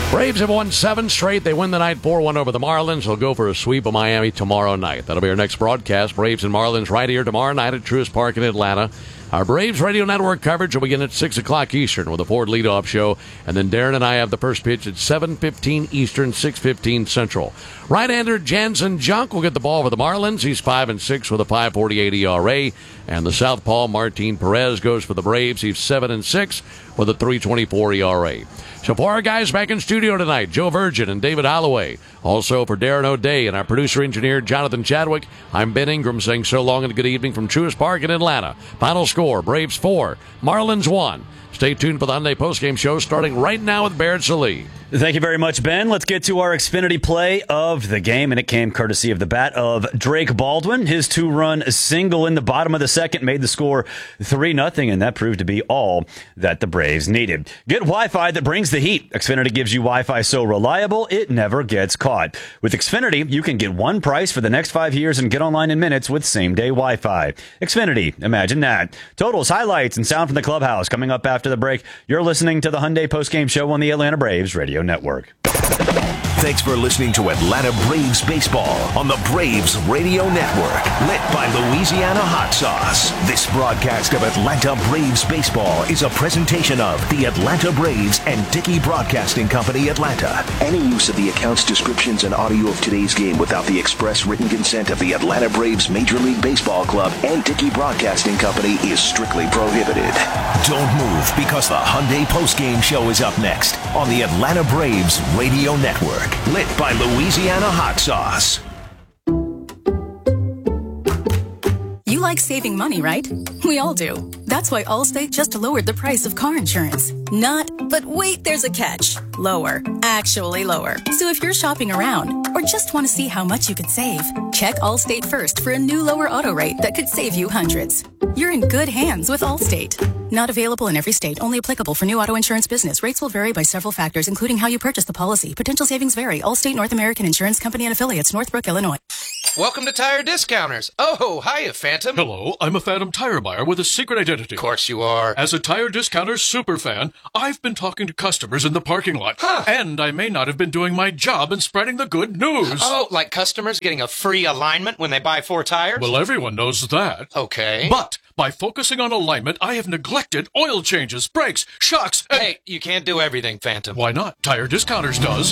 Braves have won 7 straight. They win the night 4-1 over the Marlins. They'll go for a sweep of Miami tomorrow night. That'll be our next broadcast. Braves and Marlins right here tomorrow night at Truist Park in Atlanta. Our Braves Radio Network coverage will begin at 6 o'clock Eastern with a Ford leadoff show. And then Darren and I have the first pitch at 7:15 Eastern, 6:15 Central. Right-hander Jansen Junk will get the ball for the Marlins. He's 5-6 with a 5.48 ERA. And the southpaw Martin Perez goes for the Braves. He's 7-6 with a 3.24 ERA. So for our guys back in studio tonight, Joe Virgin and David Holloway. Also for Darren O'Day and our producer-engineer Jonathan Chadwick, I'm Ben Ingram saying so long and good evening from Truist Park in Atlanta. Final score, Braves 4, Marlins 1. Stay tuned for the Hyundai postgame show starting right now with Barrett Sallee. Thank you very much, Ben. Let's get to our Xfinity play of the game, and it came courtesy of the bat of Drake Baldwin. His 2-run single in the bottom of the second made the score 3-0, and that proved to be all that the Braves needed. Get Wi-Fi that brings the heat. Xfinity gives you Wi-Fi so reliable, it never gets caught. With Xfinity, you can get one price for the next 5 years and get online in minutes with same-day Wi-Fi. Xfinity, imagine that. Totals, highlights, and sound from the clubhouse coming up after the break. You're listening to the Hyundai postgame show on the Atlanta Braves Radio Network. Thanks for listening to Atlanta Braves Baseball on the Braves Radio Network, lit by Louisiana Hot Sauce. This broadcast of Atlanta Braves Baseball is a presentation of the Atlanta Braves and Dickey Broadcasting Company, Atlanta. Any use of the accounts, descriptions, and audio of today's game without the express written consent of the Atlanta Braves Major League Baseball Club and Dickey Broadcasting Company is strictly prohibited. Don't move, because the Hyundai postgame show is up next on the Atlanta Braves Radio Network. Lit by Louisiana Hot Sauce. You like saving money, right? We all do. That's why Allstate just lowered the price of car insurance. Not, but wait, there's a catch. Lower. Actually lower. So if you're shopping around or just want to see how much you could save, check Allstate first for a new lower auto rate that could save you hundreds. You're in good hands with Allstate. Not available in every state. Only applicable for new auto insurance business. Rates will vary by several factors, including how you purchase the policy. Potential savings vary. Allstate North American Insurance Company and Affiliates, Northbrook, Illinois. Welcome to Tire Discounters. Oh, hiya, Phantom. Hello, I'm a Phantom tire buyer with a secret identity. Of course you are. As a Tire Discounters superfan, I've been talking to customers in the parking lot. Huh. And I may not have been doing my job in spreading the good news. Oh, like customers getting a free alignment when they buy 4 tires? Well, everyone knows that. Okay. But by focusing on alignment, I have neglected oil changes, brakes, shocks, and... Hey, you can't do everything, Phantom. Why not? Tire Discounters does.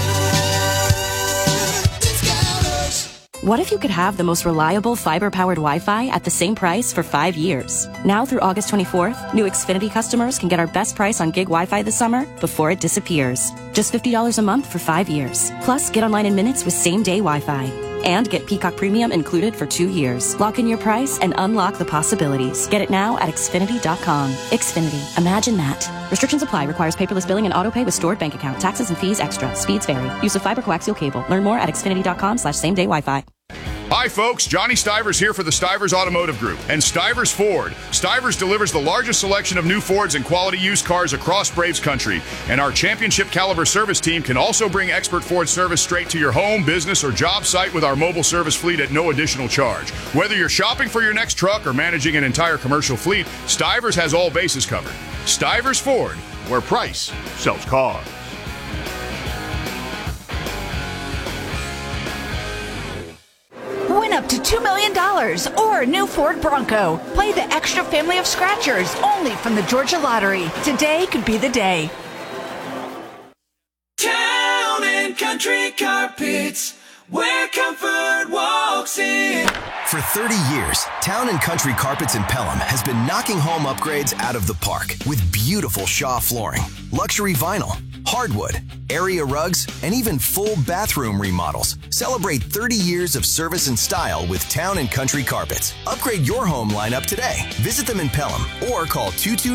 What if you could have the most reliable fiber-powered Wi-Fi at the same price for 5 years? Now through August 24th, new Xfinity customers can get our best price on gig Wi-Fi this summer before it disappears. Just $50 a month for 5 years. Plus, get online in minutes with same-day Wi-Fi. And get Peacock Premium included for 2 years. Lock in your price and unlock the possibilities. Get it now at Xfinity.com. Xfinity. Imagine that. Restrictions apply. Requires paperless billing and autopay with stored bank account. Taxes and fees extra. Speeds vary. Use of fiber coaxial cable. Learn more at Xfinity.com/same-day Wi-Fi. Hi folks, Johnny Stivers here for the Stivers Automotive Group and Stivers Ford. Stivers delivers the largest selection of new Fords and quality used cars across Braves country. And our championship caliber service team can also bring expert Ford service straight to your home, business, or job site with our mobile service fleet at no additional charge. Whether you're shopping for your next truck or managing an entire commercial fleet, Stivers has all bases covered. Stivers Ford, where price sells cars. Win up to $2 million or a new Ford Bronco. Play the extra family of scratchers only from the Georgia Lottery. Today could be the day. Town and Country Carpets, where comfort walks in. For 30 years, Town & Country Carpets in Pelham has been knocking home upgrades out of the park with beautiful Shaw flooring, luxury vinyl, hardwood, area rugs, and even full bathroom remodels. Celebrate 30 years of service and style with Town & Country Carpets. Upgrade your home lineup today. Visit them in Pelham or call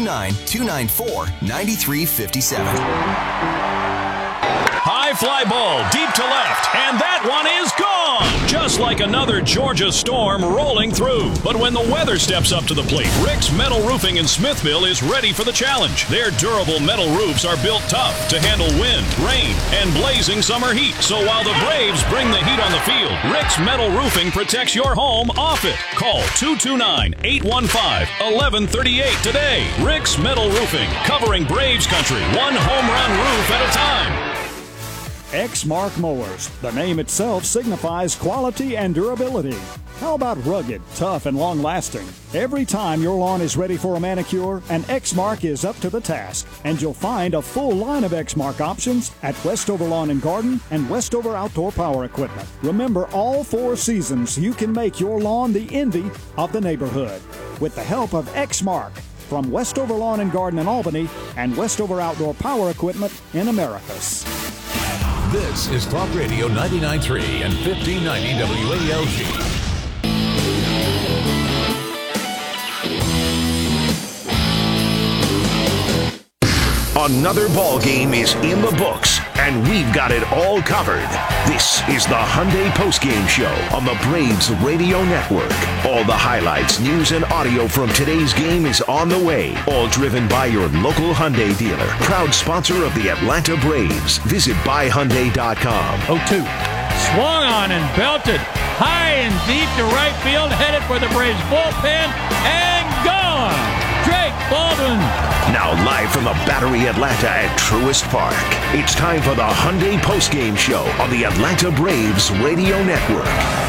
229-294-9357. High fly ball deep to left, and that one is gone! Just like another Georgia storm rolling through. But when the weather steps up to the plate, Rick's Metal Roofing in Smithville is ready for the challenge. Their durable metal roofs are built tough to handle wind, rain, and blazing summer heat. So while the Braves bring the heat on the field, Rick's Metal Roofing protects your home off it. Call 229-815-1138 today. Rick's Metal Roofing, covering Braves country, one home run roof at a time. Exmark Mowers. The name itself signifies quality and durability. How about rugged, tough, and long-lasting? Every time your lawn is ready for a manicure, an Exmark is up to the task. And you'll find a full line of Exmark options at Westover Lawn and Garden and Westover Outdoor Power Equipment. Remember, all 4 seasons, you can make your lawn the envy of the neighborhood. With the help of Exmark from Westover Lawn and Garden in Albany and Westover Outdoor Power Equipment in Americus. This is Talk Radio 99.3 and 1590 WALG. Another ball game is in the books, and we've got it all covered. This is the Hyundai Postgame Show on the Braves Radio Network. All the highlights, news, and audio from today's game is on the way. All driven by your local Hyundai dealer. Proud sponsor of the Atlanta Braves. Visit buyhyundai.com. 0-2. Swung on and belted high and deep to right field, headed for the Braves bullpen, and gone. Drake Baldwin. Now live from the Battery Atlanta at Truist Park. It's time for the Hyundai Postgame Show on the Atlanta Braves Radio Network.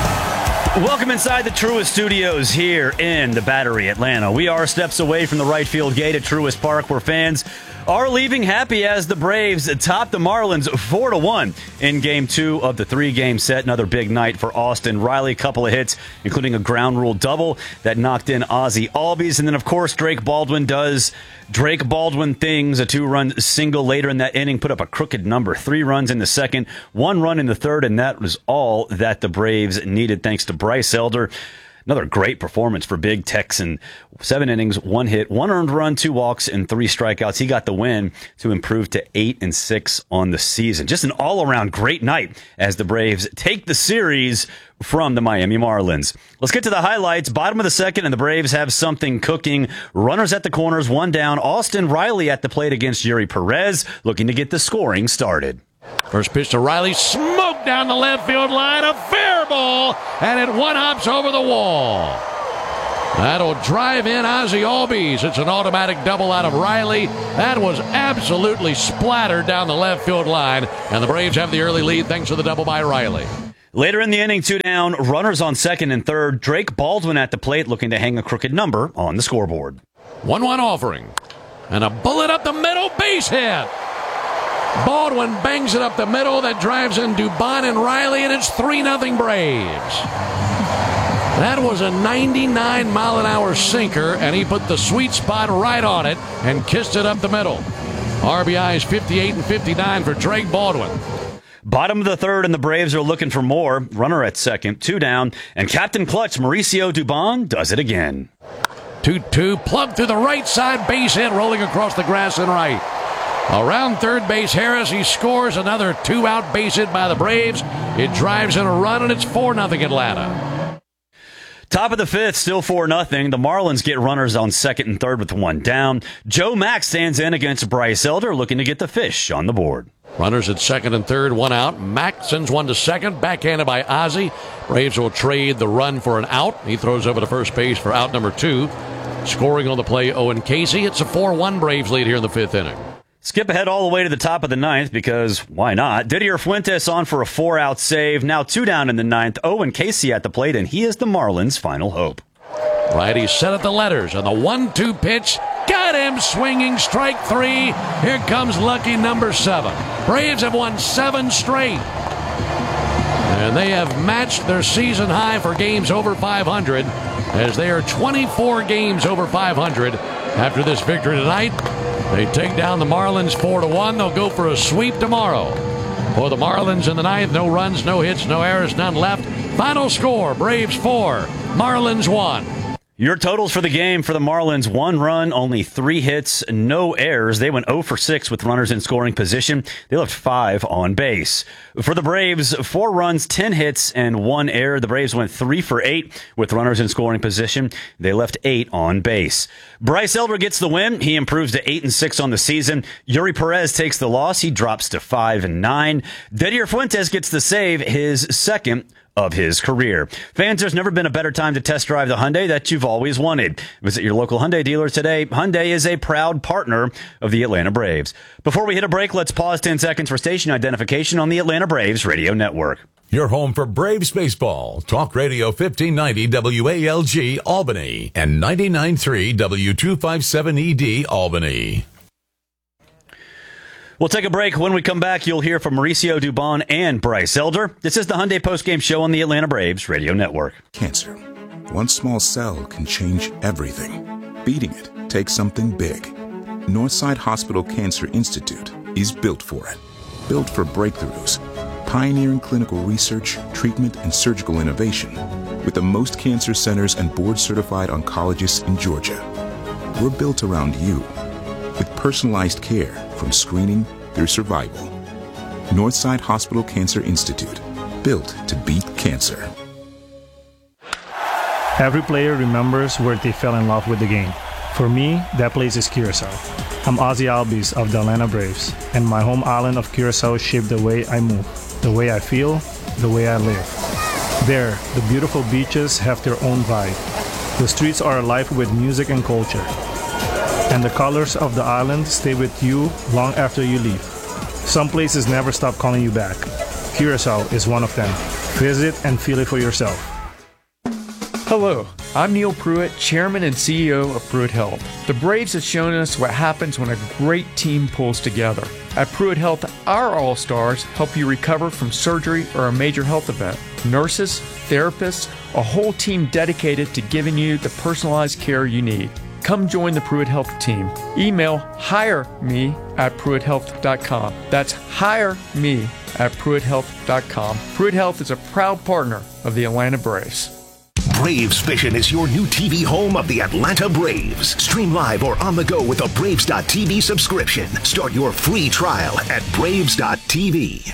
Welcome inside the Truist Studios here in the Battery Atlanta. We are steps away from the right field gate at Truist Park, where fans are leaving happy as the Braves top the Marlins 4-1 in Game 2 of the 3-game set. Another big night for Austin Riley. A couple of hits, including a ground rule double that knocked in Ozzie Albies. And then, of course, Drake Baldwin does Drake Baldwin things. A 2-run single later in that inning, put up a crooked number. 3 runs in the second, 1 run in the third, and that was all that the Braves needed, thanks to Bryce Elder. Another great performance for Big Texan. 7 innings, 1 hit, 1 earned run, 2 walks, and 3 strikeouts. He got the win to improve to 8-6 on the season. Just an all-around great night as the Braves take the series from the Miami Marlins. Let's get to the highlights. Bottom of the second, and the Braves have something cooking. Runners at the corners, 1 down. Austin Riley at the plate against Yuri Perez, looking to get the scoring started. First pitch to Riley, smoked down the left field line, a fair ball, and it one-hops over the wall. That'll drive in Ozzie Albies. It's an automatic double out of Riley. That was absolutely splattered down the left field line, and the Braves have the early lead thanks to the double by Riley. Later in the inning, 2 down, runners on second and third. Drake Baldwin at the plate looking to hang a crooked number on the scoreboard. 1-1 offering, and a bullet up the middle, base hit. Baldwin bangs it up the middle. That drives in Dubon and Riley, and it's 3-0 Braves. That was a 99-mile-an-hour sinker, and he put the sweet spot right on it and kissed it up the middle. RBIs 58 and 59 for Drake Baldwin. Bottom of the third, and the Braves are looking for more. Runner at second, 2 down, and Captain Clutch Mauricio Dubon does it again. 2-2, plugged through the right side, base hit, rolling across the grass and right. Around third base, Harris, he scores another 2-out base hit by the Braves. It drives in a run, and it's 4-0 Atlanta. Top of the fifth, still 4-0. The Marlins get runners on second and third with 1 down. Joe Mack stands in against Bryce Elder, looking to get the fish on the board. Runners at second and third, 1 out. Mack sends one to second, backhanded by Ozzie. Braves will trade the run for an out. He throws over to first base for out number 2. Scoring on the play, Owen Casey. It's a 4-1 Braves lead here in the 5th inning. Skip ahead all the way to the top of the 9th, because why not? Didier Fuentes on for a 4-out save. Now 2 down in the 9th. Owen Casey at the plate, and he is the Marlins' final hope. Righty set at the letters, and the 1-2 pitch got him swinging. Strike 3. Here comes lucky number 7. Braves have won 7 straight, and they have matched their season high for games over 500, as they are 24 games over 500 after this victory tonight. They take down the Marlins 4-1. They'll go for a sweep tomorrow. For the Marlins in the 9th, no runs, no hits, no errors, none left. Final score, Braves 4, Marlins 1. Your totals for the game for the Marlins: 1 run, only 3 hits, no errors. They went 0 for 6 with runners in scoring position. They left 5 on base. For the Braves, 4 runs, 10 hits, and 1 error. The Braves went 3 for 8 with runners in scoring position. They left 8 on base. Bryce Elder gets the win. He improves to 8-6 on the season. Yuri Perez takes the loss. He drops to 5-9. Didier Fuentes gets the save, his second of his career. Fans, there's never been a better time to test drive the Hyundai that you've always wanted. Visit your local Hyundai dealer today. Hyundai is a proud partner of the Atlanta Braves. Before we hit a break, let's pause 10 seconds for station identification on the Atlanta Braves Radio Network. Your home for Braves baseball. Talk Radio 1590 WALG Albany and 99.3 W257ED Albany. We'll take a break. When we come back, you'll hear from Mauricio Dubon and Bryce Elder. This is the Hyundai postgame show on the Atlanta Braves Radio Network. Cancer. One small cell can change everything. Beating it takes something big. Northside Hospital Cancer Institute is built for it. Built for breakthroughs. Pioneering clinical research, treatment, and surgical innovation. With the most cancer centers and board-certified oncologists in Georgia. We're built around you. With personalized care from screening through survival. Northside Hospital Cancer Institute, built to beat cancer. Every player remembers where they fell in love with the game. For me, that place is Curacao. I'm Ozzy Albies of the Atlanta Braves, and my home island of Curacao shaped the way I move, the way I feel, the way I live. There, the beautiful beaches have their own vibe. The streets are alive with music and culture. And the colors of the island stay with you long after you leave. Some places never stop calling you back. Curacao is one of them. Visit and feel it for yourself. Hello, I'm Neil Pruitt, Chairman and CEO of Pruitt Health. The Braves have shown us what happens when a great team pulls together. At Pruitt Health, our All-Stars help you recover from surgery or a major health event. Nurses, therapists, a whole team dedicated to giving you the personalized care you need. Come join the Pruitt Health team. Email hireme@pruitthealth.com. That's hireme@pruitthealth.com. Pruitt Health is a proud partner of the Atlanta Braves. Braves Vision is your new TV home of the Atlanta Braves. Stream live or on the go with a Braves.tv subscription. Start your free trial at Braves.tv.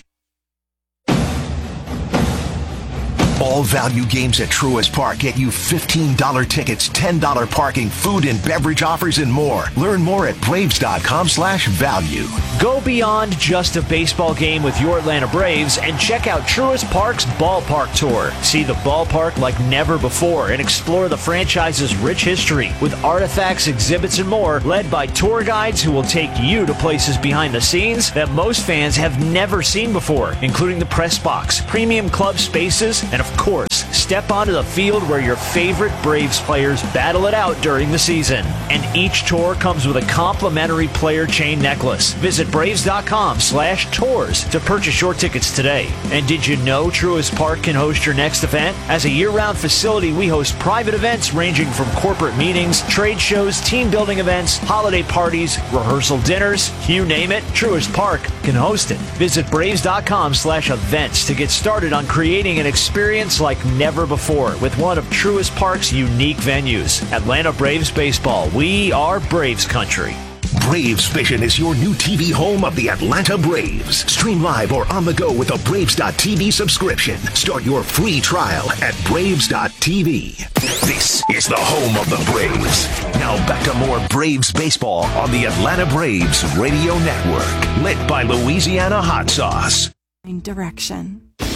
All value games at Truist Park get you $15 tickets, $10 parking, food and beverage offers, and more. Learn more at Braves.com/value. Go beyond just a baseball game with your Atlanta Braves and check out Truist Park's Ballpark Tour. See the ballpark like never before and explore the franchise's rich history with artifacts, exhibits, and more, led by tour guides who will take you to places behind the scenes that most fans have never seen before, including the press box, premium club spaces, and of course, step onto the field where your favorite Braves players battle it out during the season. And each tour comes with a complimentary player chain necklace. Visit Braves.com/tours to purchase your tickets today. And did you know Truist Park can host your next event? As a year-round facility, we host private events ranging from corporate meetings, trade shows, team building events, holiday parties, rehearsal dinners, you name it, Truist Park can host it. Visit Braves.com/events to get started on creating an experience like never before with one of Truist Park's unique venues. Atlanta Braves baseball. We are Braves country. Braves Vision is your new TV home of the Atlanta Braves. Stream live or on the go with a Braves.tv subscription. Start your free trial at Braves.tv. This is the home of the Braves. Now back to more Braves baseball on the Atlanta Braves Radio Network. Lit by Louisiana Hot Sauce. Direction.